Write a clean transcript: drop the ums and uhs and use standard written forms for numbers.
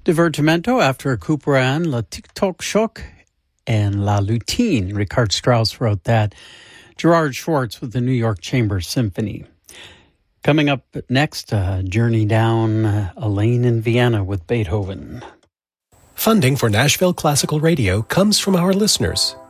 Divertimento after Couperin, Le Tic-Toc Choc, and La Lutine. Richard Strauss wrote that. Gerard Schwartz with the New York Chamber Symphony. Coming up next, a journey down a lane in Vienna with Beethoven. Funding for Nashville Classical Radio comes from our listeners